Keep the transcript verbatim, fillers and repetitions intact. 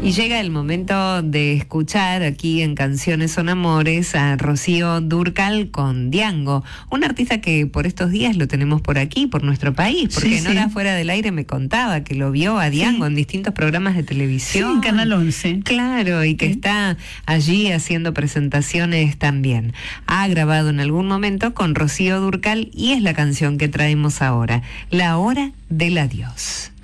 Y llega el momento de escuchar aquí en Canciones Son Amores a Rocío Dúrcal con Diango, un artista que por estos días lo tenemos por aquí, por nuestro país, porque Sí, en sí. Hora Fuera del Aire me contaba que lo vio a Diango Sí. en distintos programas de televisión. Sí, en Canal once. Claro, y que Sí. está allí haciendo presentaciones también. Ha grabado en algún momento con Rocío Dúrcal y es la canción que traemos ahora, La Hora del Adiós.